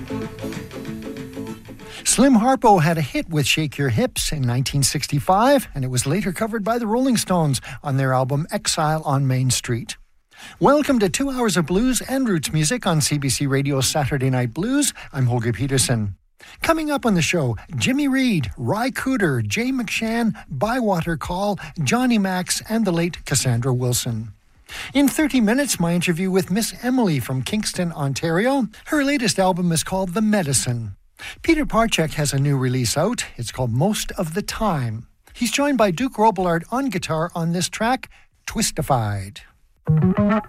Slim Harpo had a hit with Shake Your Hips in 1965, and it was later covered by the Rolling Stones on their album Exile on Main Street. Welcome to 2 hours of blues and roots music on CBC Radio's Saturday Night Blues. I'm Holger Peterson. Coming up on the show, Jimmy Reed, Ry Cooder, Jay McShann, Bywater Call, Johnny Max, and the late Cassandra Wilson. In 30 minutes, my interview with Miss Emily from Kingston, Ontario. Her latest album is called The Medicine. Peter Parchak has a new release out. It's called Most of the Time. He's joined by Duke Robillard on guitar on this track, Twistified.